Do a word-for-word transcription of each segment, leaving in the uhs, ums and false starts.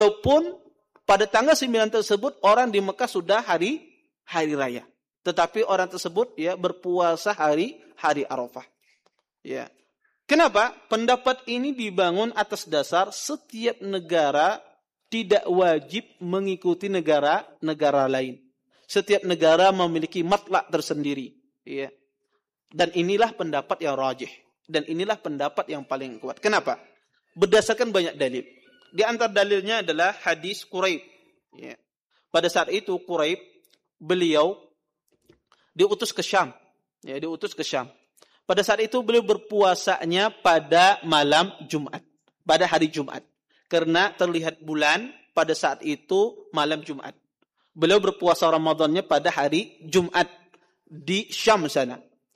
Walaupun pada tanggal sembilan tersebut orang di Mekah sudah hari hari raya. Tetapi orang tersebut ya berpuasa hari hari Arafah. Ya. Kenapa? Pendapat ini dibangun atas dasar setiap negara tidak wajib mengikuti negara-negara lain. Setiap negara memiliki matlak tersendiri. Ya. Dan inilah pendapat yang rajih. Dan inilah pendapat yang paling kuat. Kenapa? Berdasarkan banyak dalil. Di antara dalilnya adalah hadis Quraib. Ya. Pada saat itu Quraib, beliau diutus ke Syam. Ya, diutus ke Syam. Pada saat itu beliau berpuasanya pada malam Jumat. Pada hari Jumat. Karena terlihat bulan pada saat itu malam Jumat. Beliau berpuasa Ramadannya pada hari Jumat di Syam sana.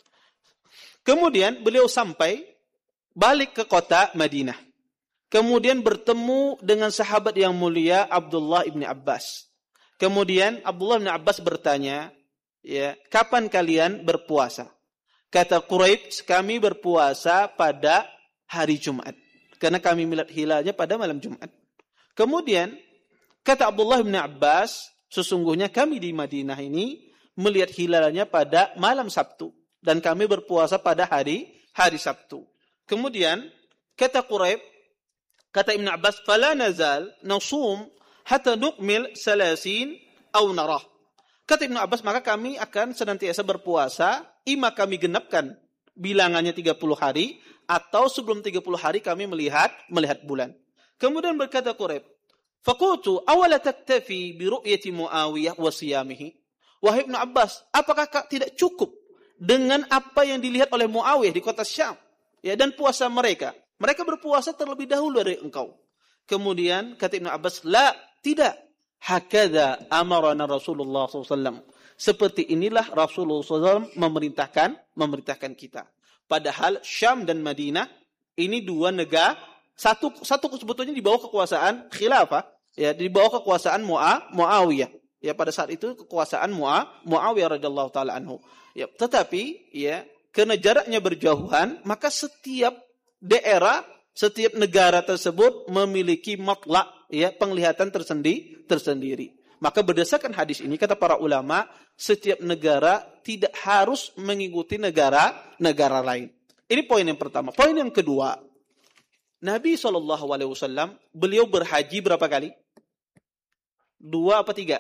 Kemudian beliau sampai balik ke kota Madinah. Kemudian bertemu dengan sahabat yang mulia Abdullah ibn Abbas. Kemudian Abdullah ibn Abbas bertanya, ya, kapan kalian berpuasa? Kata Quraib, kami berpuasa pada hari Jumat. Karena kami melihat hilalnya pada malam Jumat. Kemudian kata Abdullah ibn Abbas, sesungguhnya kami di Madinah ini melihat hilalnya pada malam Sabtu. Dan kami berpuasa pada hari hari Sabtu. Kemudian kata Quraib, kata Ibn Abbas, fala nazal nasum hatta nukmil salasin aw narah. Kata Ibn Abbas, maka kami akan senantiasa berpuasa, ima kami genapkan bilangannya tiga puluh hari, atau sebelum tiga puluh hari kami melihat melihat bulan. Kemudian berkata Quraib, faqultu awala taktafi bi ru'yati Muawiyah wa siyamihi. Wahai Ibn Abbas, apakah tidak cukup dengan apa yang dilihat oleh Muawiyah di kota Syam, ya, dan puasa mereka? Mereka berpuasa terlebih dahulu dari engkau. Kemudian kata Ibn Abbas, la, tidak. Hakadha amarana Rasulullah shallallahu alaihi wasallam. Seperti inilah Rasulullah shallallahu alaihi wasallam memerintahkan, memerintahkan kita. Padahal Syam dan Madinah ini dua negara, satu satu sebetulnya di bawah kekuasaan khilafah, ya, di bawah kekuasaan Mu'a, Muawiyah. Ya, pada saat itu kekuasaan Mu'a, Muawiyah radhiyallahu taala anhu. Ya, tetapi ya, karena jaraknya berjauhan, maka setiap daerah, setiap negara tersebut memiliki matlak, ya, penglihatan tersendiri, tersendiri. Maka berdasarkan hadis ini, kata para ulama, setiap negara tidak harus mengikuti negara-negara lain. Ini poin yang pertama. Poin yang kedua, Nabi shallallahu alaihi wasallam, beliau berhaji berapa kali? Dua apa tiga?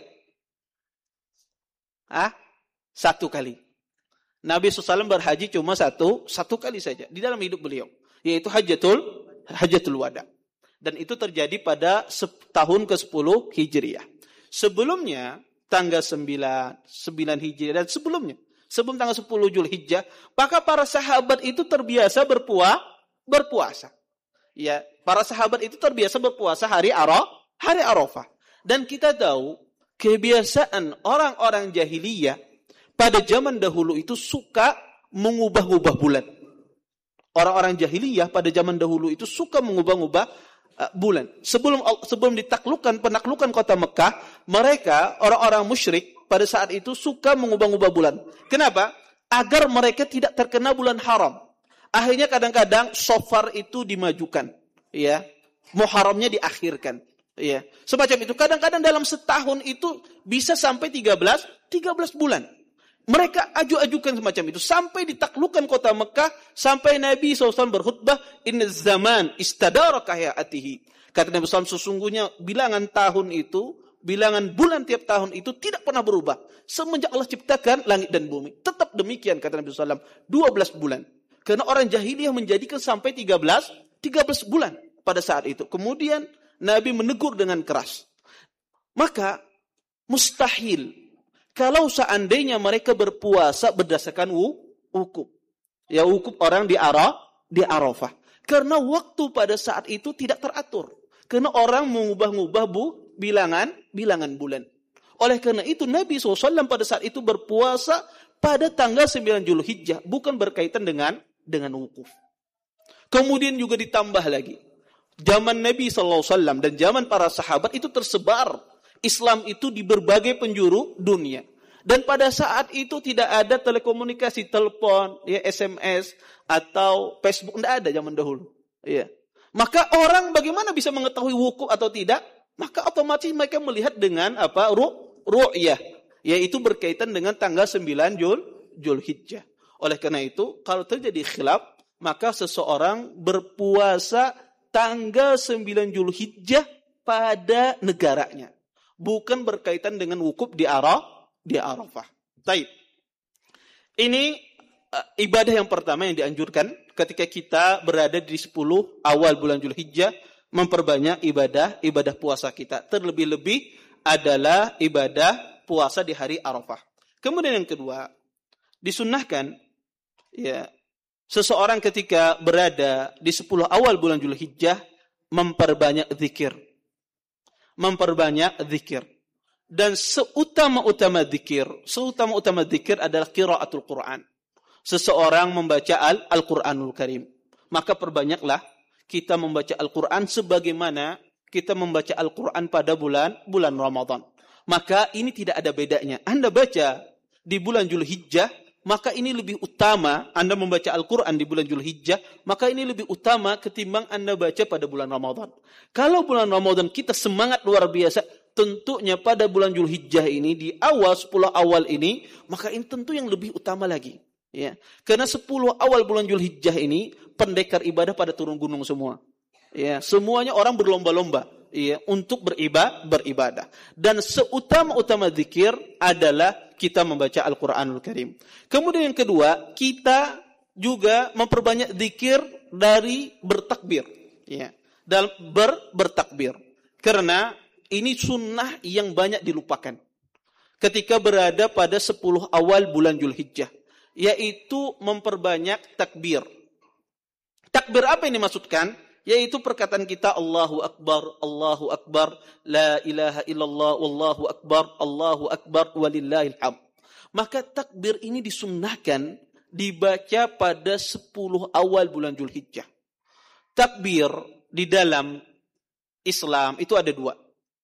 Ah, satu kali. Nabi shallallahu alaihi wasallam berhaji cuma satu, satu kali saja di dalam hidup beliau, yaitu hajatul hajatul wada. Dan itu terjadi pada tahun ke sepuluh Hijriah. Sebelumnya tanggal sembilan, sembilan Hijriah dan sebelumnya, sebelum tanggal sepuluh Zulhijjah, maka para sahabat itu terbiasa berpuasa, berpuasa. Ya, para sahabat itu terbiasa berpuasa hari Arafah, hari Arafah. Dan kita tahu kebiasaan orang-orang jahiliyah pada zaman dahulu itu suka mengubah-ubah bulan. Orang-orang jahiliyah pada zaman dahulu itu suka mengubah-ubah uh, bulan. Sebelum sebelum ditaklukkan penaklukan kota Mekah, mereka orang-orang musyrik pada saat itu suka mengubah-ubah bulan. Kenapa? Agar mereka tidak terkena bulan haram. Akhirnya kadang-kadang Safar itu dimajukan, ya. Muharramnya diakhirkan, ya. Semacam itu. Kadang-kadang dalam setahun itu bisa sampai tiga belas bulan. Mereka aju-ajukan semacam itu. Sampai ditaklukkan kota Mekah. Sampai Nabi shallallahu alaihi wasallam berkhutbah. Inna zaman istadara kahiyatihi. Kata Nabi shallallahu alaihi wasallam, sesungguhnya bilangan tahun itu, bilangan bulan tiap tahun itu tidak pernah berubah. Semenjak Allah ciptakan langit dan bumi. Tetap demikian, kata Nabi shallallahu alaihi wasallam. dua belas bulan. Karena orang jahiliyah menjadikan sampai tiga belas bulan pada saat itu. Kemudian Nabi menegur dengan keras. Maka mustahil kalau seandainya mereka berpuasa berdasarkan wukuf. Ya, wukuf orang di Arafah, di Arafah. Karena waktu pada saat itu tidak teratur. Karena orang mengubah-ubah bu, bilangan, bilangan bulan. Oleh karena itu Nabi shallallahu alaihi wasallam pada saat itu berpuasa pada tanggal sembilan Zulhijjah. Bukan berkaitan dengan, dengan wukuf. Kemudian juga ditambah lagi. Zaman Nabi shallallahu alaihi wasallam dan zaman para sahabat itu tersebar Islam itu di berbagai penjuru dunia. Dan pada saat itu tidak ada telekomunikasi, telepon, ya, S M S, atau Facebook. Tidak ada zaman dahulu. Ya. Maka orang bagaimana bisa mengetahui wukuf atau tidak? maka otomatis mereka melihat dengan apa? Ru, ru'yah, yaitu berkaitan dengan tanggal sembilan Jul, Zulhijjah. Oleh karena itu, kalau terjadi khilaf, maka seseorang berpuasa tanggal sembilan Zulhijjah pada negaranya, bukan berkaitan dengan wukuf di Arafah, di Arafah. Baik. Ini uh, ibadah yang pertama yang dianjurkan ketika kita berada di sepuluh awal bulan Zulhijjah, memperbanyak ibadah ibadah puasa kita. Terlebih-lebih adalah ibadah puasa di hari Arafah. Kemudian yang kedua, disunnahkan ya seseorang ketika berada di sepuluh awal bulan Zulhijjah memperbanyak zikir. Memperbanyak zikir. Dan seutama-utama zikir, seutama-utama zikir adalah qiraatul Quran. Seseorang membaca Al- Al-Quranul Karim. Maka perbanyaklah kita membaca Al-Quran sebagaimana kita membaca Al-Quran pada bulan bulan Ramadan. Maka ini tidak ada bedanya. Anda baca di bulan Zulhijjah, maka ini lebih utama. Anda membaca Al-Quran di bulan Zulhijjah, maka ini lebih utama ketimbang Anda baca pada bulan Ramadan. Kalau bulan Ramadan kita semangat luar biasa, tentunya pada bulan Zulhijjah ini, di awal sepuluh awal ini, maka ini tentu yang lebih utama lagi. Ya, karena sepuluh awal bulan Zulhijjah ini pendekar ibadah pada turun gunung semua. Ya, semuanya orang berlomba-lomba ya untuk beribadah, beribadah. Dan seutama-utama zikir adalah kita membaca Al-Qur'anul Karim. Kemudian yang kedua, kita juga memperbanyak zikir dari bertakbir, ya. Dalam ber, bertakbir. Karena ini sunnah yang banyak dilupakan ketika berada pada sepuluh awal bulan Zulhijjah, yaitu memperbanyak takbir. Takbir apa yang dimaksudkan? Yaitu perkataan kita Allahu Akbar, Allahu Akbar, La ilaha illallah, Wallahu Akbar, Allahu Akbar, walillahil hamd. Maka takbir ini disunnahkan dibaca pada sepuluh awal bulan Zulhijjah. Takbir di dalam Islam itu ada dua.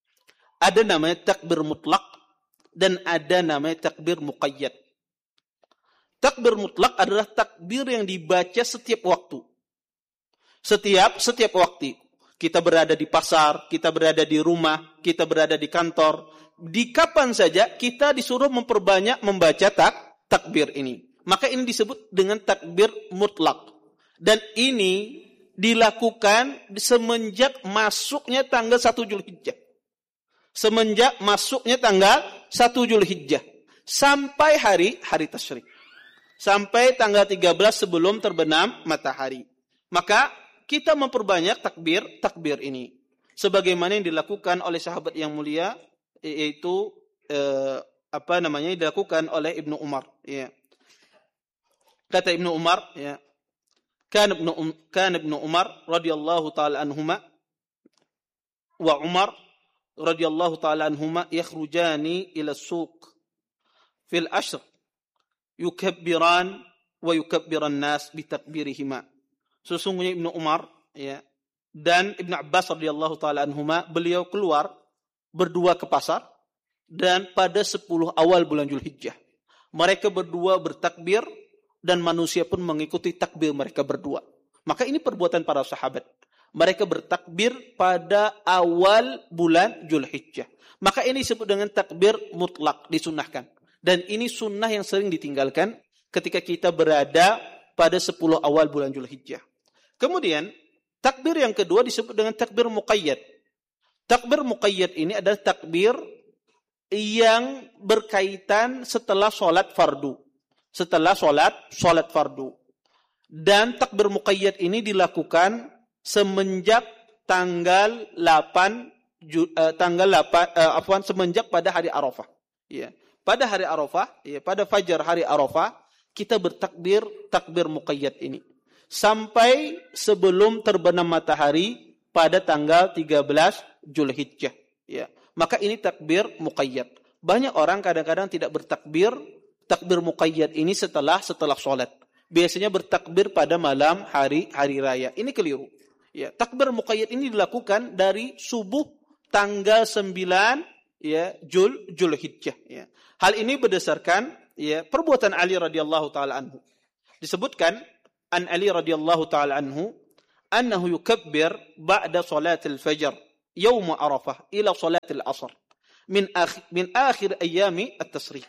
Ada namanya takbir mutlak dan ada namanya takbir muqayyad. Takbir mutlak adalah takbir yang dibaca setiap waktu. Setiap setiap waktu. Kita berada di pasar, kita berada di rumah, kita berada di kantor. Di kapan saja kita disuruh memperbanyak membaca tak, takbir ini. Maka ini disebut dengan takbir mutlak. Dan ini dilakukan semenjak masuknya tanggal satu Zulhijjah. Semenjak masuknya tanggal satu Zulhijjah. Sampai hari hari tasyrik. Sampai tanggal tiga belas sebelum terbenam matahari. Maka kita memperbanyak takbir, takbir ini. Sebagaimana yang dilakukan oleh sahabat yang mulia, yaitu eh, apa namanya dilakukan oleh Ibnu Umar. Ya. Kata Ibnu Umar, ya, kan Ibnu um, kan Ibnu Umar radhiyallahu taala anhuma wa Umar radhiyallahu taala anhuma yakhrujani ila suq fil ashr yukabbiran wa yukabbiran nas bi takbirihima. Sesungguhnya Ibnu Umar ya dan Ibnu Abbas radhiyallahu taala anhuma beliau keluar berdua ke pasar dan pada sepuluh awal bulan Zulhijjah mereka berdua bertakbir dan manusia pun mengikuti takbir mereka berdua. Maka ini perbuatan para sahabat. Mereka bertakbir pada awal bulan Zulhijjah. Maka ini disebut dengan takbir mutlak, disunnahkan. Dan ini sunnah yang sering ditinggalkan ketika kita berada pada sepuluh awal bulan Zulhijjah. Kemudian, takbir yang kedua disebut dengan takbir muqayyad. Takbir muqayyad ini adalah takbir yang berkaitan setelah sholat fardu. Setelah sholat, sholat fardu. Dan takbir muqayyad ini dilakukan semenjak tanggal delapan, uh, tanggal delapan, uh, afwan, semenjak pada hari Arafah. Ya. Pada hari Arafah, ya, pada fajar hari Arafah, kita bertakbir, takbir muqayyad ini. Sampai sebelum terbenam matahari pada tanggal tiga belas Zulhijjah. Ya. Maka ini takbir muqayyad. Banyak orang kadang-kadang tidak bertakbir, takbir muqayyad ini setelah setelah sholat. Biasanya bertakbir pada malam hari hari raya. Ini keliru. Ya, takbir muqayyad ini dilakukan dari subuh tanggal sembilan ya Jul Zulhijjah. Ya. Hal ini berdasarkan ya perbuatan Ali radhiyallahu taala anhu. Disebutkan an Ali radhiyallahu taala anhu annahu yukabbir ba'da salatil fajr yaum Arafah ila salatil asr min akhir min akhir ayami at-tasrih.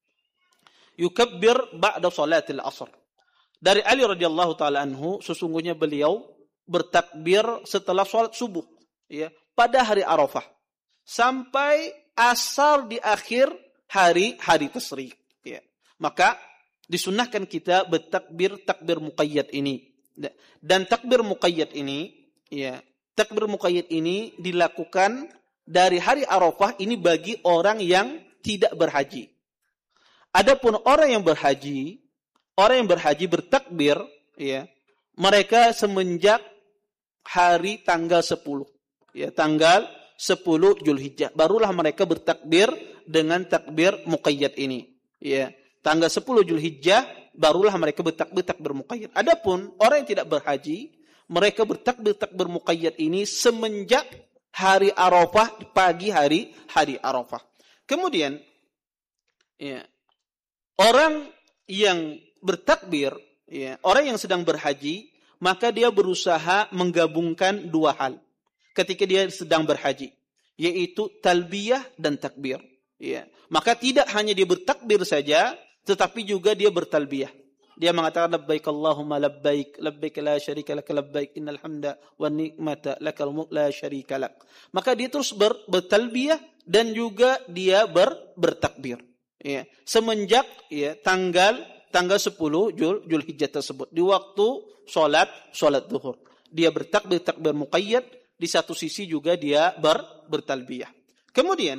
Yukabbir ba'da salatil asr. Dari Ali radhiyallahu taala anhu, sesungguhnya beliau bertakbir setelah salat subuh, ya, pada hari Arafah sampai asar di akhir hari hari tasrik, ya. Maka disunnahkan kita bertakbir takbir muqayyad ini. Dan takbir muqayyad ini, ya, takbir muqayyad ini dilakukan dari hari Arafah ini bagi orang yang tidak berhaji. Adapun orang yang berhaji, orang yang berhaji bertakbir, ya, mereka semenjak hari tanggal sepuluh, ya, tanggal sepuluh Zulhijjah, barulah mereka bertakbir dengan takbir muqayyad ini, ya. Tanggal sepuluh Zulhijjah barulah mereka bertakbir takbir muqayyad. Adapun orang yang tidak berhaji, mereka bertakbir takbir muqayyad ini semenjak hari Arafah, pagi hari hari Arafah. Kemudian, ya, orang yang bertakbir, ya, orang yang sedang berhaji, maka dia berusaha menggabungkan dua hal ketika dia sedang berhaji, yaitu talbiyah dan takbir, ya. Maka tidak hanya dia bertakbir saja, tetapi juga dia bertalbiyah. Dia mengatakan labbaik Allahumma labbaik, labbaik la syarika lak, labbaik innal hamda wan ni'mata lakal mulk la syarika lak. Maka dia terus ber, bertalbiyah dan juga dia ber, bertakbir, ya. Semenjak, ya, tanggal tanggal sepuluh Jul Zulhijjah tersebut, di waktu salat salat zuhur, dia bertakbir takbir muqayyad, di satu sisi juga dia ber, bertalbiyah. Kemudian,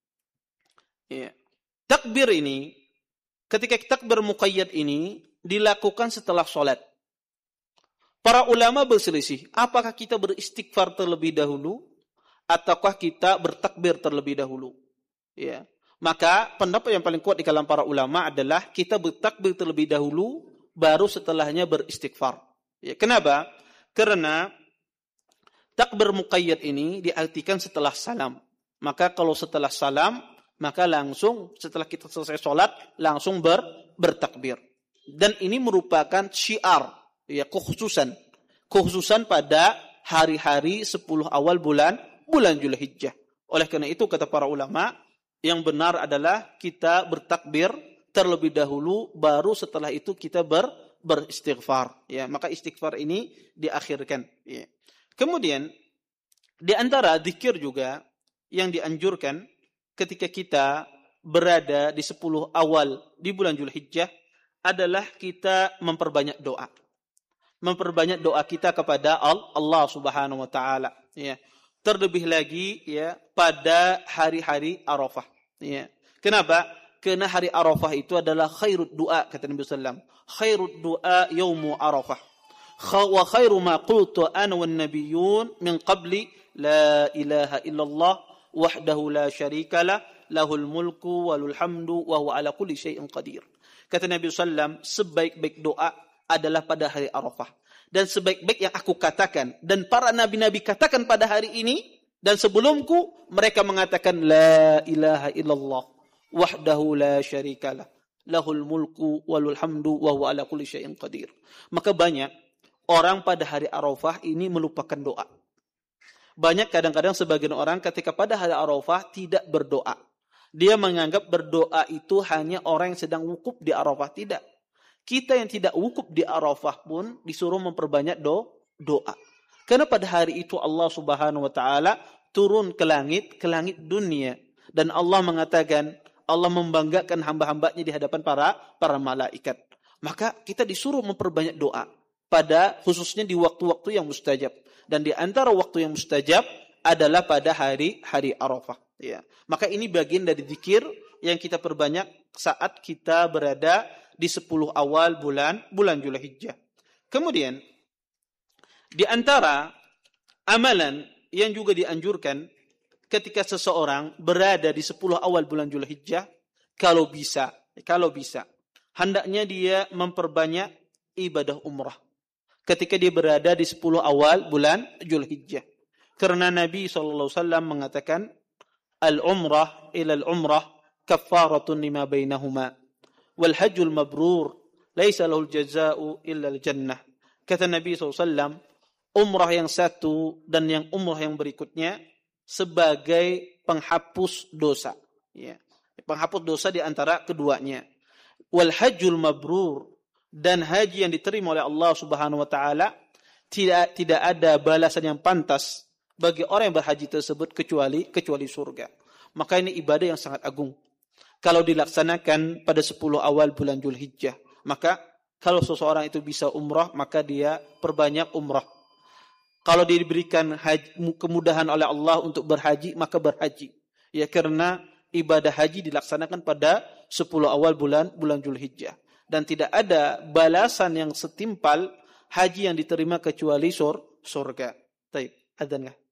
ya, takbir ini, ketika takbir muqayyad ini dilakukan setelah salat, para ulama berselisih, apakah kita beristighfar terlebih dahulu ataukah kita bertakbir terlebih dahulu, ya. Maka pendapat yang paling kuat di kalangan para ulama adalah kita bertakbir terlebih dahulu, baru setelahnya beristighfar. Ya, kenapa? Karena takbir muqayyad ini diartikan setelah salam. Maka kalau setelah salam, maka langsung setelah kita selesai sholat, langsung ber, bertakbir. Dan ini merupakan syiar, ya, kekhususan. Kekhususan pada hari-hari sepuluh awal bulan, bulan Zulhijjah. Oleh karena itu, kata para ulama, yang benar adalah kita bertakbir terlebih dahulu, baru setelah itu kita ber, beristighfar. Ya, maka istighfar ini diakhirkan. Ya. Kemudian, di antara zikir juga yang dianjurkan ketika kita berada di sepuluh awal di bulan Zulhijjah adalah kita memperbanyak doa. Memperbanyak doa kita kepada Allah Subhanahu wa taala, ya. Terlebih lagi, ya, pada hari-hari Arafah, ya. Kenapa? Karena hari Arafah itu adalah khairud doa, kata Nabi sallallahu alaihi wasallam. Khairud doa yaumu Arafah. Wa khairu ma qultu ana wan nabiyyun min qabli la ilaha illallah wahdahu la syarika lah, lahul mulku walul hamdu wa huwa ala kulli syai'in qadir. Kata Nabi sallallahu alaihi wasallam, sebaik-baik doa adalah pada hari Arafah. Dan sebaik-baik yang aku katakan dan para nabi-nabi katakan pada hari ini dan sebelumku, mereka mengatakan la ilaha illallah wahdahu la syarikalah, lahul mulku walul hamdu wa huwa ala kulli syai'in qadir. Maka banyak orang pada hari Arafah ini melupakan doa. Banyak kadang-kadang sebagian orang ketika pada hari Arafah tidak berdoa. Dia menganggap berdoa itu hanya orang yang sedang wukuf di Arafah. Tidak. Kita yang tidak wukuf di Arafah pun disuruh memperbanyak do, doa. Karena pada hari itu Allah Subhanahu wa taala turun ke langit, ke langit dunia, dan Allah mengatakan, Allah membanggakan hamba-hambanya di hadapan para para malaikat. Maka kita disuruh memperbanyak doa pada khususnya di waktu-waktu yang mustajab. Dan di antara waktu yang mustajab adalah pada hari hari Arafah, ya. Maka ini bagian dari zikir yang kita perbanyak saat kita berada di sepuluh awal bulan bulan Zulhijjah. Kemudian di antara amalan yang juga dianjurkan ketika seseorang berada di sepuluh awal bulan Zulhijjah, kalau bisa, kalau bisa, hendaknya dia memperbanyak ibadah umrah ketika dia berada di sepuluh awal bulan Zulhijjah. Karena Nabi sallallahu alaihi wasallam mengatakan, al-umrah ila al-umrah kaffaratun lima bainahuma. Wal hajjul mabrur laisa lahul jazaa'u illa al-jannah. Kata Nabi sallallahu alaihi wasallam, umrah yang satu dan yang umrah yang berikutnya sebagai penghapus dosa. Ya. Penghapus dosa di antara keduanya. Wal hajjul mabrur, dan haji yang diterima oleh Allah Subhanahu wa taala tidak tidak ada balasan yang pantas bagi orang yang berhaji tersebut kecuali kecuali surga. Maka ini ibadah yang sangat agung. Kalau dilaksanakan pada sepuluh awal bulan Dzulhijjah, maka kalau seseorang itu bisa umrah, maka dia perbanyak umrah. Kalau diberikan haji, kemudahan oleh Allah untuk berhaji, maka berhaji. Ya, karena ibadah haji dilaksanakan pada sepuluh awal bulan bulan Dzulhijjah, dan tidak ada balasan yang setimpal haji yang diterima kecuali sur, surga. Taib, adzan enggak?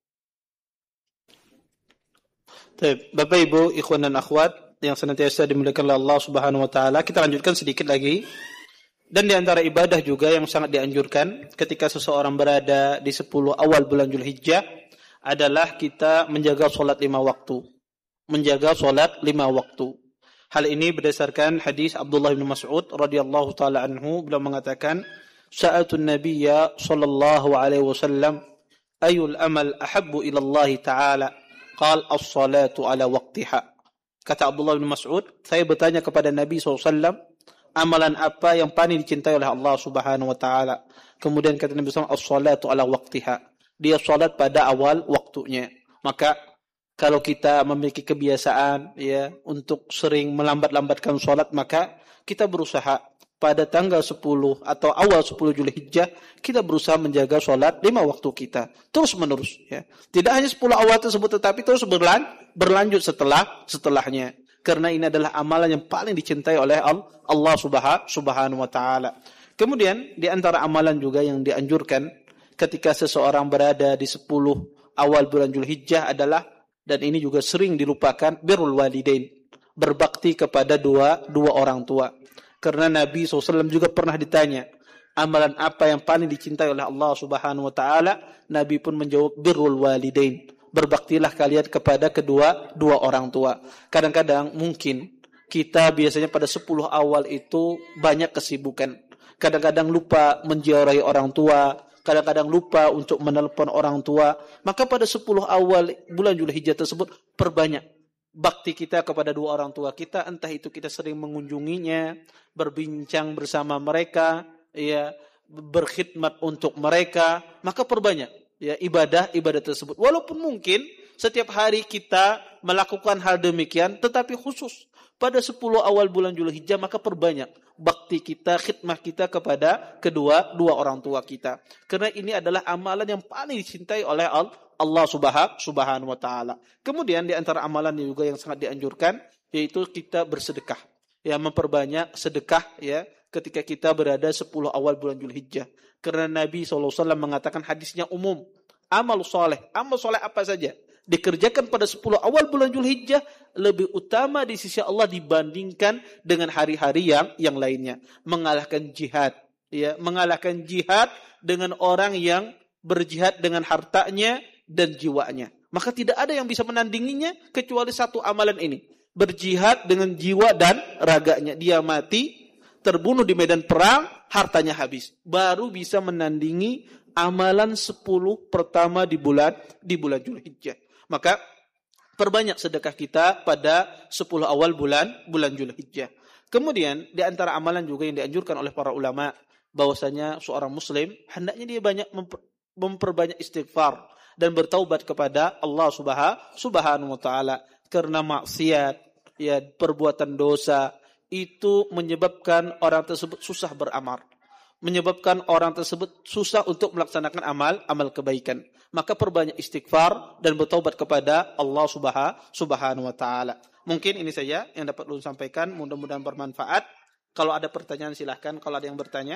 Taib, Bapak Ibu, ikhwan dan akhwat yang senantiasa dimuliakan oleh Allah Subhanahu wa taala, kita lanjutkan sedikit lagi. Dan di antara ibadah juga yang sangat dianjurkan ketika seseorang berada di sepuluh awal bulan Dzulhijjah adalah kita menjaga salat lima waktu. Menjaga salat lima waktu. Hal ini berdasarkan hadis Abdullah bin Mas'ud radhiyallahu taala anhu, beliau mengatakan, "Sa'atun Nabiyya sallallahu alaihi wasallam, ayul amal ahabbu ila Allah taala?" Qal as-salatu ala waqtiha. Kata Abdullah bin Mas'ud, saya bertanya kepada Nabi sallallahu alaihi wasallam, amalan apa yang paling dicintai oleh Allah Subhanahu wa taala? Kemudian kata Nabi sallallahu alaihi wasallam, as-salatu ala waqtiha. Dia salat pada awal waktunya. Maka kalau kita memiliki kebiasaan ya untuk sering melambat-lambatkan salat, maka kita berusaha pada tanggal sepuluh atau awal sepuluh Dzulhijjah kita berusaha menjaga salat lima waktu kita terus menerus ya. Tidak hanya sepuluh awal tersebut, tetapi terus berlan, berlanjut setelah setelahnya. Karena ini adalah amalan yang paling dicintai oleh Allah Subhanahu wa taala. Kemudian di antara amalan juga yang dianjurkan ketika seseorang berada di sepuluh awal bulan Dzulhijjah adalah, dan ini juga sering dilupakan, birrul walidain, berbakti kepada dua dua orang tua. Karena Nabi shallallahu alaihi wasallam juga pernah ditanya, amalan apa yang paling dicintai oleh Allah Subhanahu wa taala? Nabi pun menjawab, birrul walidain, berbaktilah kalian kepada kedua dua orang tua. Kadang-kadang mungkin kita biasanya pada sepuluh awal itu banyak kesibukan. Kadang-kadang lupa menziarahi orang tua, kadang-kadang lupa untuk menelpon orang tua. Maka pada sepuluh awal bulan Dzulhijjah tersebut perbanyak bakti kita kepada dua orang tua kita, entah itu kita sering mengunjunginya, berbincang bersama mereka, ya, berkhidmat untuk mereka, maka perbanyak ya ibadah-ibadah tersebut. Walaupun mungkin setiap hari kita melakukan hal demikian, tetapi khusus pada sepuluh awal bulan Dzulhijjah maka perbanyak bakti kita, khidmah kita kepada kedua dua orang tua kita. Karena ini adalah amalan yang paling dicintai oleh Allah Subhanahu wa taala. Kemudian di antara amalan juga yang sangat dianjurkan yaitu kita bersedekah. Ya, memperbanyak sedekah ya ketika kita berada sepuluh awal bulan Dzulhijjah. Karena Nabi shallallahu alaihi wasallam mengatakan, hadisnya umum, amal soleh, amal soleh apa saja dikerjakan pada sepuluh awal bulan Dzulhijjah lebih utama di sisi Allah dibandingkan dengan hari-hari yang yang lainnya. Mengalahkan jihad, ya, mengalahkan jihad dengan orang yang berjihad dengan hartanya dan jiwanya. Maka tidak ada yang bisa menandinginya kecuali satu amalan ini. Berjihad dengan jiwa dan raganya. Dia mati, terbunuh di medan perang, hartanya habis. Baru bisa menandingi amalan sepuluh pertama di bulan di bulan Dzulhijjah. Maka perbanyak sedekah kita pada sepuluh awal bulan bulan Dzulhijjah. Kemudian di antara amalan juga yang dianjurkan oleh para ulama bahwasanya seorang muslim hendaknya dia banyak memper, memperbanyak istighfar dan bertaubat kepada Allah Subhanahu wa taala, karena maksiat ya perbuatan dosa itu menyebabkan orang tersebut susah beramal, menyebabkan orang tersebut susah untuk melaksanakan amal amal kebaikan. Maka perbanyak istighfar dan bertaubat kepada Allah Subhanahu wa taala. Mungkin ini saja yang dapat ulun sampaikan, mudah-mudahan bermanfaat. Kalau ada pertanyaan silahkan, kalau ada yang bertanya.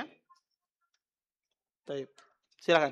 Baik. Silakan.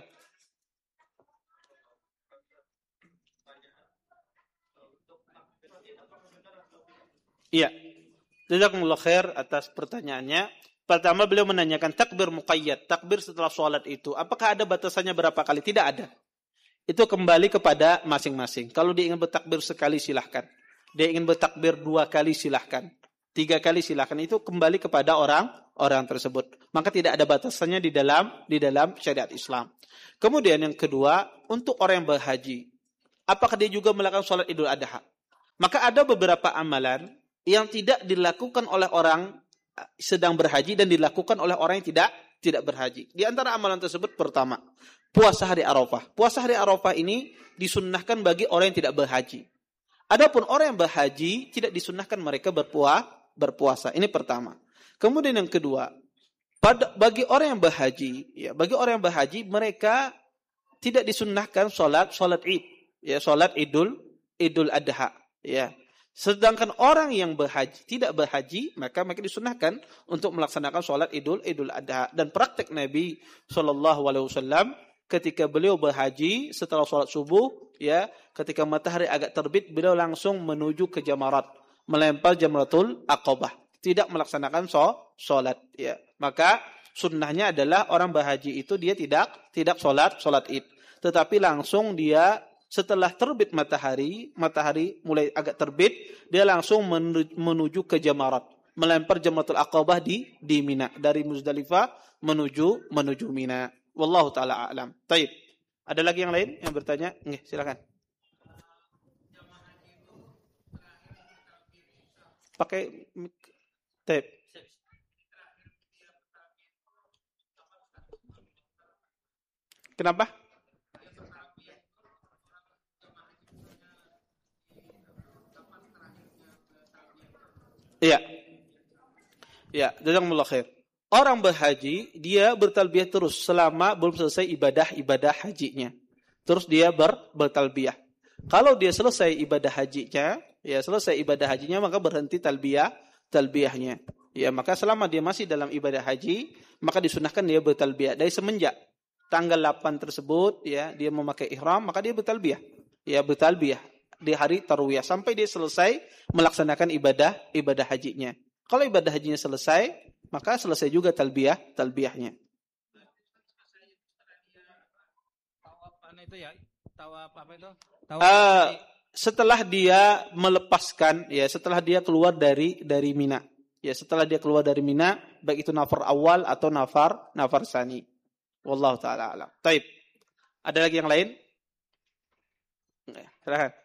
Iya. Jazakumullah khair atas pertanyaannya. Pertama beliau menanyakan takbir muqayyad, takbir setelah sholat itu, apakah ada batasannya berapa kali? Tidak ada. Itu kembali kepada masing-masing. Kalau dia ingin bertakbir sekali silahkan. Dia ingin bertakbir dua kali silahkan. Tiga kali silahkan. Itu kembali kepada orang orang tersebut. Maka tidak ada batasannya di dalam di dalam syariat Islam. Kemudian yang kedua, untuk orang yang berhaji. apakah dia juga melakukan sholat Idul Adha? Maka ada beberapa amalan yang tidak dilakukan oleh orang sedang berhaji dan dilakukan oleh orang yang tidak tidak berhaji. Di antara amalan tersebut pertama, puasa hari Arafah. Puasa hari Arafah ini disunnahkan bagi orang yang tidak berhaji. Adapun orang yang berhaji tidak disunnahkan mereka berpuasa, berpuasa. Ini pertama. Kemudian yang kedua, pada bagi orang yang berhaji, ya, bagi orang yang berhaji mereka tidak disunnahkan sholat sholat Id, ya, sholat Idul Idul Adha, ya. Sedangkan orang yang berhaji tidak berhaji, maka mereka disunnahkan untuk melaksanakan sholat Idul Idul Adha. Dan praktek Nabi Shallallahu Alaihi Wasallam ketika beliau berhaji setelah sholat subuh, ya, ketika matahari agak terbit, beliau langsung menuju ke Jamarat, melempar Jamratul Aqabah, tidak melaksanakan sholat, ya. Maka sunnahnya adalah orang berhaji itu dia tidak tidak sholat sholat Id, tetapi langsung dia setelah terbit matahari, matahari mulai agak terbit, dia langsung menuju ke Jamarat, melempar Jamratul Aqabah di di Mina, dari Muzdalifah menuju menuju Mina. Wallahu taala a'lam. Taib. Ada lagi yang lain yang bertanya? Nggih, silakan. Pakai tape. Kenapa? Iya. Ya, jazakumullah khair. Orang berhaji, dia bertalbiyah terus selama belum selesai ibadah-ibadah hajinya. Terus dia ber, bertalbiyah. Kalau dia selesai ibadah hajinya, ya selesai ibadah hajinya, maka berhenti talbiyah, talbiyahnya. Ya, maka selama dia masih dalam ibadah haji, maka disunahkan dia bertalbiyah. Dari semenjak tanggal delapan tersebut, ya, dia memakai ihram, maka dia bertalbiyah. Ya, bertalbiyah di hari tarwiyah sampai dia selesai melaksanakan ibadah ibadah hajinya. Kalau ibadah hajinya selesai, maka selesai juga talbiyah talbiyahnya. Itu ya, tawaf apa itu? Tawaf uh, setelah dia melepaskan, ya, setelah dia keluar dari dari Mina. Ya, setelah dia keluar dari Mina, baik itu nafar awal atau nafar nafar sani. Wallahu taala alam. Taib. Ada lagi yang lain? Silakan.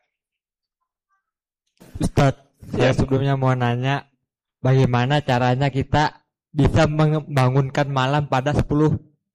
Ustaz, saya sebelumnya mau nanya, bagaimana caranya kita bisa membangunkan malam pada sepuluh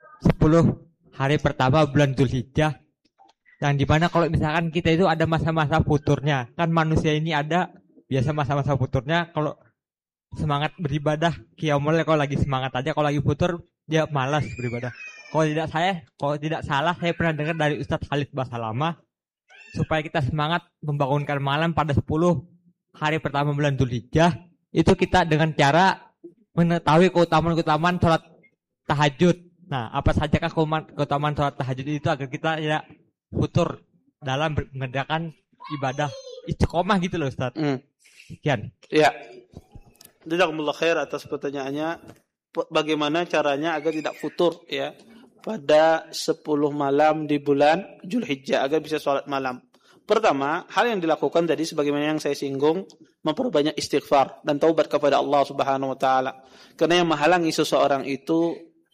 hari pertama bulan Dzulhijjah, yang dimana kalau misalkan kita itu ada masa-masa futurnya, kan manusia ini ada biasa masa-masa futurnya, kalau semangat beribadah qiyamul lail, kalau lagi semangat aja, kalau lagi futur dia malas beribadah. Kalau tidak saya, kalau tidak salah saya pernah dengar dari Ustadz Khalid Basalama, supaya kita semangat membangunkan malam pada sepuluh hari pertama bulan Dzulhijjah, itu kita dengan cara mengetahui keutamaan-keutamaan sholat tahajud. Nah, apa saja keutamaan sholat tahajud itu agar kita tidak futur dalam mengerjakan ibadah istiqomah gitu loh, Ustaz. Hmm. Sekian. Ya. Jazakumullah khair atas pertanyaannya. Bagaimana caranya agar tidak futur, ya, pada sepuluh malam di bulan Dzulhijjah, agar bisa sholat malam. Pertama, hal yang dilakukan tadi sebagaimana yang saya singgung, memperbanyak istighfar dan taubat kepada Allah Subhanahu wa taala. Karena yang menghalangi seseorang itu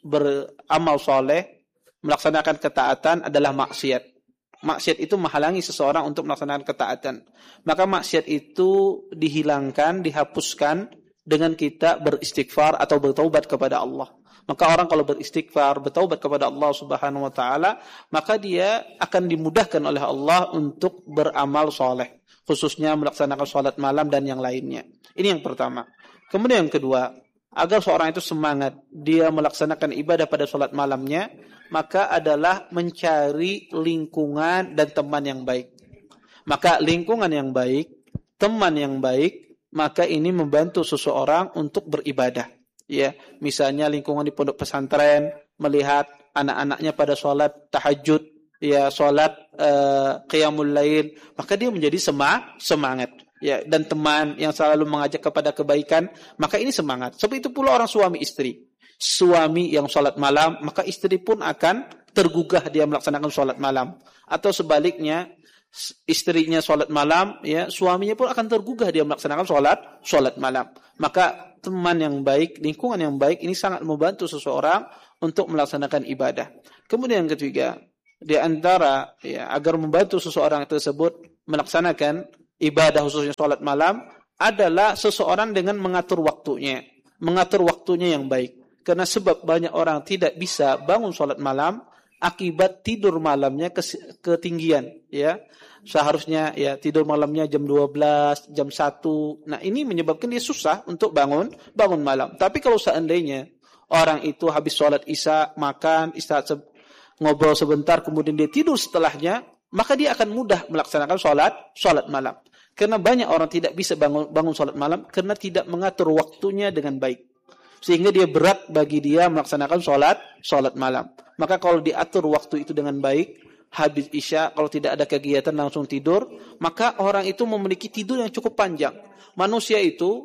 beramal soleh, melaksanakan ketaatan adalah maksiat. Maksiat itu menghalangi seseorang untuk melaksanakan ketaatan. Maka maksiat itu dihilangkan, dihapuskan dengan kita beristighfar atau bertaubat kepada Allah. Maka orang kalau beristighfar, bertaubat kepada Allah Subhanahu wa taala, maka dia akan dimudahkan oleh Allah untuk beramal soleh, khususnya melaksanakan salat malam dan yang lainnya. Ini yang pertama. Kemudian yang kedua, agar seorang itu semangat dia melaksanakan ibadah pada salat malamnya, maka adalah mencari lingkungan dan teman yang baik. Maka lingkungan yang baik, teman yang baik, maka ini membantu seseorang untuk beribadah. Ya, misalnya lingkungan di pondok pesantren, melihat anak-anaknya pada sholat tahajud, ya, sholat uh, qiyamul lail, maka dia menjadi sema, semangat. Ya, dan teman yang selalu mengajak kepada kebaikan, maka ini semangat. Seperti itu pula orang suami istri. Suami yang sholat malam, maka istri pun akan tergugah dia melaksanakan sholat malam. Atau sebaliknya, istrinya sholat malam, ya, suaminya pun akan tergugah dia melaksanakan sholat sholat malam. Maka teman yang baik, lingkungan yang baik ini sangat membantu seseorang untuk melaksanakan ibadah. Kemudian yang ketiga, di antara ya agar membantu seseorang tersebut melaksanakan ibadah khususnya salat malam adalah seseorang dengan mengatur waktunya, mengatur waktunya yang baik. Karena sebab banyak orang tidak bisa bangun salat malam akibat tidur malamnya ketinggian, ya. Seharusnya ya tidur malamnya jam dua belas, jam satu. Nah, ini menyebabkan dia susah untuk bangun bangun malam. Tapi kalau seandainya orang itu habis salat Isya, makan, istirahat se- ngobrol sebentar, kemudian dia tidur setelahnya, maka dia akan mudah melaksanakan salat salat malam. Karena banyak orang tidak bisa bangun bangun salat malam karena tidak mengatur waktunya dengan baik. Sehingga dia berat bagi dia melaksanakan salat salat malam. Maka kalau diatur waktu itu dengan baik, habis Isya kalau tidak ada kegiatan langsung tidur, maka orang itu memiliki tidur yang cukup panjang. Manusia itu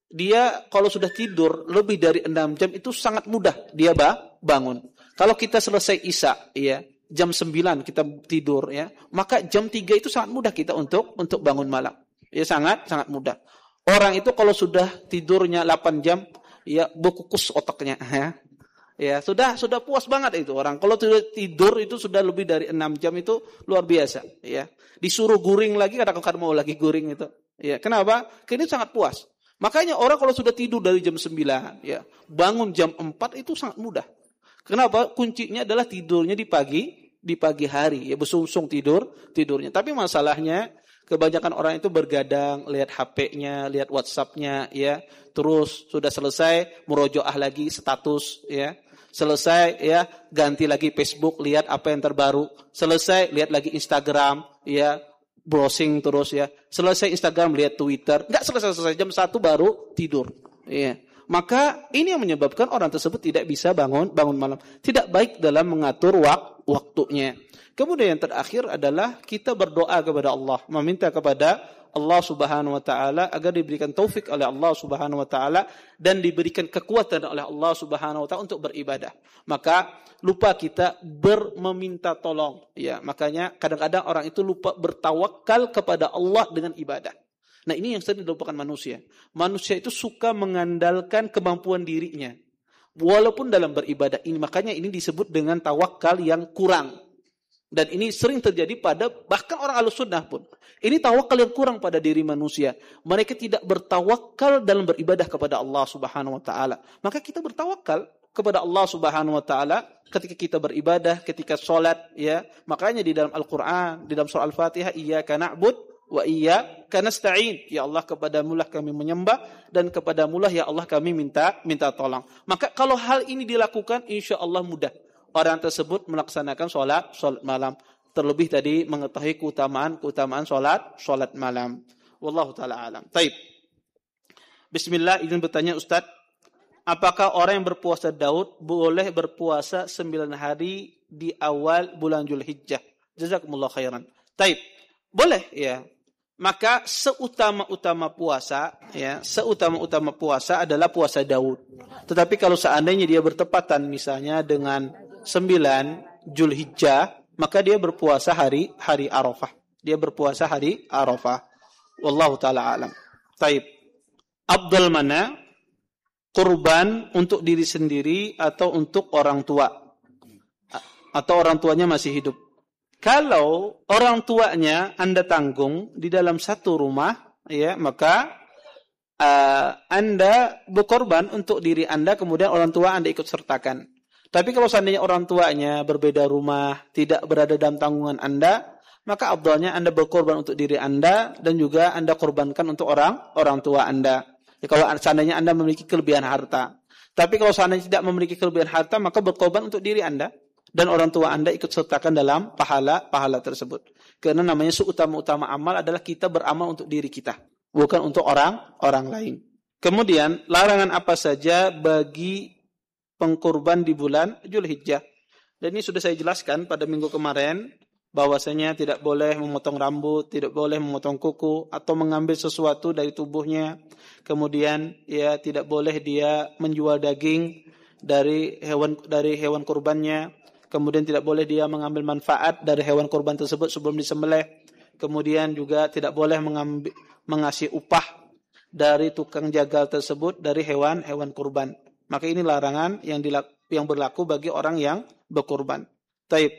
dia kalau sudah tidur lebih dari enam jam itu sangat mudah dia bangun. Kalau kita selesai Isya ya, jam sembilan kita tidur ya, maka jam tiga itu sangat mudah kita untuk untuk bangun malam. Ya sangat sangat mudah. Orang itu kalau sudah tidurnya delapan jam ya berkukus otaknya ya. Ya, sudah sudah puas banget itu orang. Kalau tidur itu sudah lebih dari enam jam itu luar biasa, ya. Disuruh guring lagi kadang-kadang mau lagi guring itu. Ya, kenapa? Karena itu sangat puas. Makanya orang kalau sudah tidur dari jam sembilan, ya, bangun jam empat itu sangat mudah. Kenapa? Kuncinya adalah tidurnya di pagi, di pagi hari, ya bersungsung tidur, tidurnya. Tapi masalahnya kebanyakan orang itu bergadang, lihat H P-nya, lihat WhatsApp-nya, ya. Terus sudah selesai, murojaah lagi status, ya. Selesai, ya, ganti lagi Facebook, lihat apa yang terbaru. Selesai, lihat lagi Instagram, ya, browsing terus, ya. Selesai Instagram, lihat Twitter. Enggak selesai-selesai, jam satu baru tidur, ya. Maka ini yang menyebabkan orang tersebut tidak bisa bangun bangun malam. Tidak baik dalam mengatur wak- waktunya. Kemudian yang terakhir adalah kita berdoa kepada Allah, meminta kepada Allah Subhanahu wa taala agar diberikan taufik oleh Allah Subhanahu wa taala dan diberikan kekuatan oleh Allah Subhanahu wa taala untuk beribadah. Maka lupa kita bermeminta tolong, ya. Makanya kadang-kadang orang itu lupa bertawakal kepada Allah dengan ibadah. Nah, ini yang sering dilupakan manusia. Manusia itu suka mengandalkan kemampuan dirinya walaupun dalam beribadah ini. Makanya ini disebut dengan tawakal yang kurang. Dan ini sering terjadi pada bahkan orang Ahlussunnah pun. Ini tawakal yang kurang pada diri manusia. Mereka tidak bertawakal dalam beribadah kepada Allah Subhanahu wa taala. Maka kita bertawakal kepada Allah Subhanahu wa taala ketika kita beribadah, ketika salat, ya. Makanya di dalam Al-Qur'an, di dalam surah Al-Fatihah, iyyaka na'bud wa iyyaka nasta'in. Ya Allah, kepadamu lah kami menyembah dan kepadamu lah ya Allah kami minta minta tolong. Maka kalau hal ini dilakukan, insyaallah mudah orang tersebut melaksanakan sholat, sholat malam. Terlebih tadi mengetahui keutamaan, keutamaan sholat, sholat malam. Wallahu ta'ala alam. Taib. Bismillah, izin bertanya Ustaz. Apakah orang yang berpuasa Daud boleh berpuasa sembilan hari di awal bulan Zulhijjah? Jazakumullah khairan. Taib. Boleh, ya. Maka seutama-utama puasa, ya, seutama-utama puasa adalah puasa Daud. Tetapi kalau seandainya dia bertepatan misalnya dengan sembilan Zulhijjah, maka dia berpuasa hari hari Arafah. Dia berpuasa hari Arafah. Wallahu taala alam. Taib. Afdal mana? Kurban untuk diri sendiri atau untuk orang tua? Atau orang tuanya masih hidup? Kalau orang tuanya Anda tanggung di dalam satu rumah, ya, maka uh, Anda berkorban untuk diri Anda, kemudian orang tua Anda ikut sertakan. Tapi kalau seandainya orang tuanya berbeda rumah, tidak berada dalam tanggungan Anda, maka afdalnya Anda berkorban untuk diri Anda dan juga Anda korbankan untuk orang orang tua Anda. Ya, kalau seandainya Anda memiliki kelebihan harta. Tapi kalau seandainya tidak memiliki kelebihan harta, maka berkorban untuk diri Anda dan orang tua Anda ikut sertakan dalam pahala-pahala tersebut. Karena namanya seutama-utama amal adalah kita beramal untuk diri kita, bukan untuk orang orang lain. Kemudian, larangan apa saja bagi pengkurban di bulan Zulhijjah. Dan ini sudah saya jelaskan pada minggu kemarin, bahwasanya tidak boleh memotong rambut, tidak boleh memotong kuku, atau mengambil sesuatu dari tubuhnya. Kemudian ya tidak boleh dia menjual daging dari hewan dari hewan kurbannya. Kemudian tidak boleh dia mengambil manfaat dari hewan kurban tersebut sebelum disembelih. Kemudian juga tidak boleh mengambil, mengasih upah dari tukang jagal tersebut dari hewan-hewan kurban. Maka ini larangan yang dilak, yang berlaku bagi orang yang berkurban. Taib.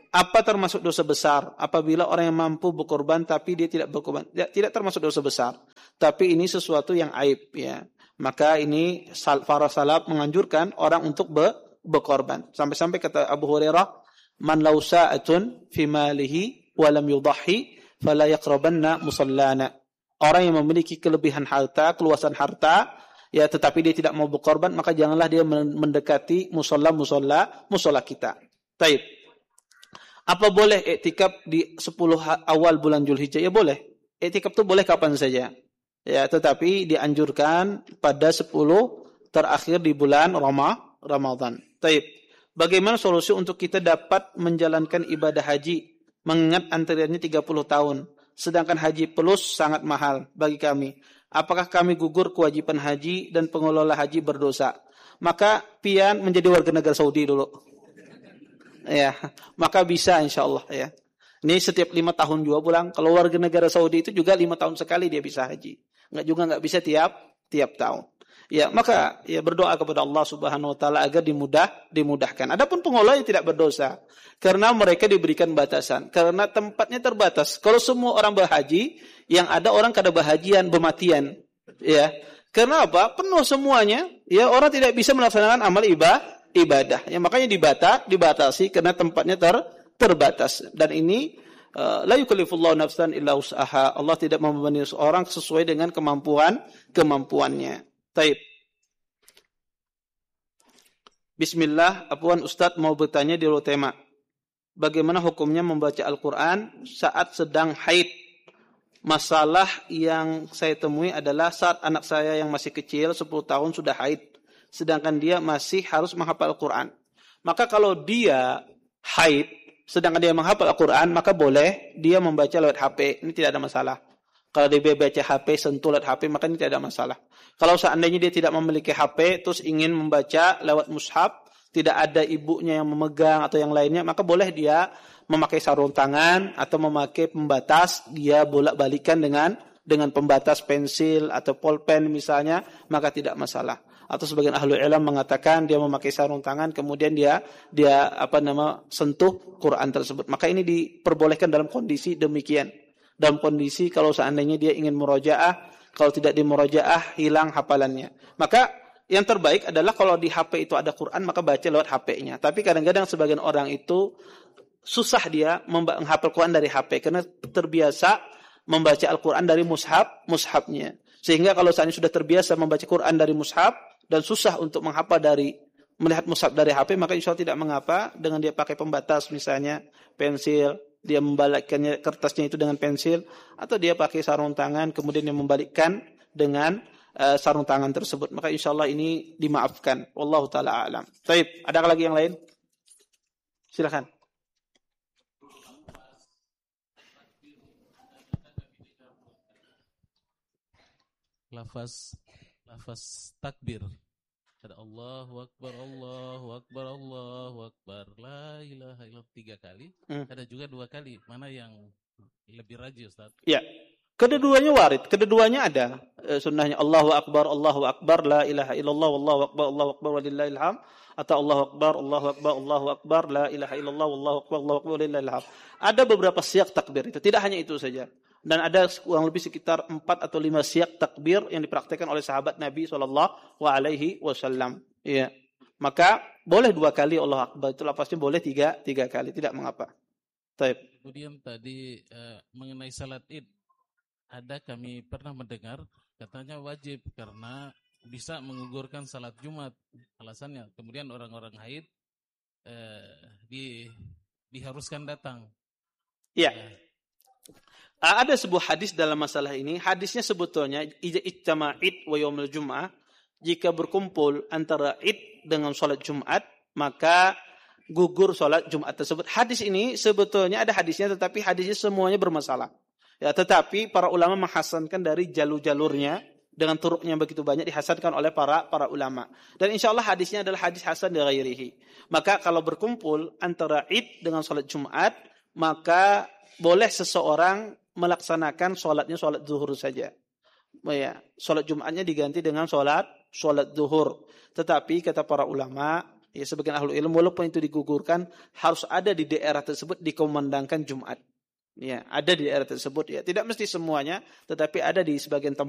apa termasuk dosa besar? Apabila orang yang mampu berkorban tapi dia tidak berkorban, tidak, tidak termasuk dosa besar. Tapi ini sesuatu yang aib, ya. Maka ini para salaf menganjurkan orang untuk be, berkorban. Sampai-sampai kata Abu Hurairah, "Man law sa'atun fi malihi wa lam yudahhi fala yaqrabanna musallana." Orang yang memiliki kelebihan harta, keluasan harta, ya tetapi dia tidak mau berkorban, maka janganlah dia mendekati musalla-musalla musalla kita. Taib. Apa boleh iktikaf di sepuluh awal bulan Zulhijjah? Ya boleh. Iktikaf itu boleh kapan saja. Ya, tetapi dianjurkan pada sepuluh terakhir di bulan Rama, Ramadan. Taib. Bagaimana solusi untuk kita dapat menjalankan ibadah haji mengingat antriannya tiga puluh tahun? Sedangkan haji plus sangat mahal bagi kami. Apakah kami gugur kewajiban haji dan pengelola haji berdosa? Maka pian menjadi warga negara Saudi dulu. Ya, maka bisa insyaallah ya. Ini setiap lima tahun juga pulang. Kalau warga negara Saudi itu juga lima tahun sekali dia bisa haji. Enggak juga enggak bisa tiap tiap tahun. Ya, maka ya berdoa kepada Allah Subhanahu wa taala agar dimudah dimudahkan. Adapun pengelola yang tidak berdosa karena mereka diberikan batasan, karena tempatnya terbatas. Kalau semua orang berhaji, yang ada orang kada berhajian, bermatian. Ya. Karena apa? Penuh semuanya, ya orang tidak bisa melaksanakan amal ibadah, ibadah. Ya, makanya dibata, dibatasi karena tempatnya ter, terbatas. Dan ini uh, la yukallifullahu nafsan illa wus'aha. Allah tidak membebani seorang sesuai dengan kemampuan kemampuannya. Taib. Bismillah, Apuan Ustadz mau bertanya di luar tema. Bagaimana hukumnya membaca Al-Quran saat sedang haid? Masalah yang saya temui adalah saat anak saya yang masih kecil, sepuluh tahun sudah haid. Sedangkan dia masih harus menghafal Al-Quran. Maka kalau dia haid, sedangkan dia menghafal Al-Quran, maka boleh dia membaca lewat H P. Ini tidak ada masalah. Kalau dia baca H P, sentuh lewat H P, maka ini tidak ada masalah. Kalau seandainya dia tidak memiliki H P, terus ingin membaca lewat mushaf, tidak ada ibunya yang memegang atau yang lainnya, maka boleh dia memakai sarung tangan atau memakai pembatas, dia bolak-balikan dengan dengan pembatas pensil atau pulpen misalnya, maka tidak masalah. Atau sebagian ahli ilmu mengatakan dia memakai sarung tangan, kemudian dia dia apa nama sentuh Quran tersebut. Maka ini diperbolehkan dalam kondisi demikian. Dalam kondisi kalau seandainya dia ingin murojaah, kalau tidak di murojaah hilang hafalannya. Maka yang terbaik adalah kalau di H P itu ada Quran, maka baca lewat H P-nya. Tapi kadang-kadang sebagian orang itu susah dia menghafal Quran dari H P karena terbiasa membaca Al-Quran dari mushaf, mushafnya. Sehingga kalau seandainya sudah terbiasa membaca Quran dari mushaf dan susah untuk menghafal dari melihat mushaf dari H P, maka insya Allah tidak mengapa dengan dia pakai pembatas misalnya pensil, dia membalikkannya kertasnya itu dengan pensil, atau dia pakai sarung tangan kemudian dia membalikkan dengan uh, sarung tangan tersebut, maka insyaallah ini dimaafkan. Wallahu taala alam. Baik, ada lagi yang lain? Silakan. Lafaz lafaz takbir. Ada Allahu Akbar, Allahu Akbar, Allahu Akbar, la ilaha illallah tiga kali. Hmm. Ada juga dua kali. Mana yang lebih rajin, Ustaz? Ya, kedua-duanya warid. Kedua-duanya ada e, sunnahnya. Allahu Akbar, Allahu Akbar, la ilaha illallah, Allahu Akbar, Allahu Akbar, walillahil hamd. Atau Allahu Akbar, Allahu Akbar, Allahu Akbar, la ilaha illallah, Allahu Akbar, Allahu Akbar, walillahil hamd. Ada beberapa siyak takbir itu. Tidak hanya itu saja. Dan ada kurang lebih sekitar empat atau lima siyak takbir yang dipraktikkan oleh sahabat Nabi shallallahu alaihi wasallam. Ya. Maka boleh dua kali Allah Akbar, itu lapasnya boleh tiga, tiga kali, tidak mengapa. Taib. Kemudian tadi uh, mengenai salat Id, ada kami pernah mendengar katanya wajib karena bisa mengugurkan salat Jumat alasannya. Kemudian orang-orang haid uh, di, diharuskan datang. Iya. Uh, Ada sebuah hadis dalam masalah ini. Hadisnya sebetulnya ija ijtama id wa yaumul jum'ah. Jika berkumpul antara id dengan salat Jumat, maka gugur salat Jumat tersebut. Hadis ini sebetulnya ada hadisnya, tetapi hadisnya semuanya bermasalah. Ya, tetapi para ulama menghasankan dari jalur-jalurnya dengan turuknya begitu banyak dihasankan oleh para para ulama. Dan insyaallah hadisnya adalah hadis hasan li ghairihi. Maka kalau berkumpul antara id dengan salat Jumat, maka boleh seseorang melaksanakan sholatnya sholat zuhur saja. Ya, sholat Jumatnya diganti dengan sholat sholat zuhur. Tetapi kata para ulama, ya sebagian ahlu ilmu walaupun itu digugurkan harus ada di daerah tersebut dikumandangkan Jumat. Ya, ada di daerah tersebut ya. Tidak mesti semuanya, tetapi ada di sebagian tempat